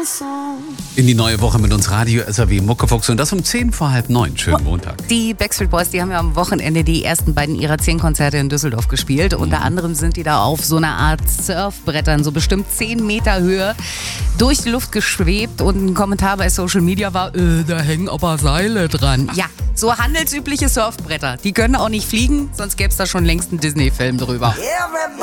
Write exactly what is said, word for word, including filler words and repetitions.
In die neue Woche mit uns Radio S R W Muckefuchs und das um zehn vor halb neun. Schönen Montag. Die Backstreet Boys, die haben ja am Wochenende die ersten beiden ihrer zehn Konzerte in Düsseldorf gespielt. Mhm. Unter anderem sind die da auf so einer Art Surfbrettern, so bestimmt zehn Meter Höhe, durch die Luft geschwebt. Und ein Kommentar bei Social Media war, äh, da hängen aber Seile dran. Ja, so handelsübliche Surfbretter. Die können auch nicht fliegen, sonst gäbe es da schon längst einen Disney-Film drüber.